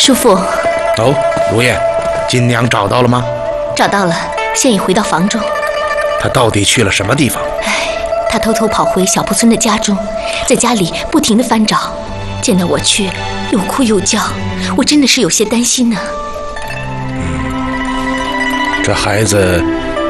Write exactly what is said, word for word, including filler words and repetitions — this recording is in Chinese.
叔父。 哦，如燕，金娘找到了吗？ 找到了，现已回到房中。 她到底去了什么地方？ 唉，她偷偷跑回小蒲村的家中，在家里不停地翻找，见到我去，又哭又叫，我真的是有些担心呢。 嗯，这孩子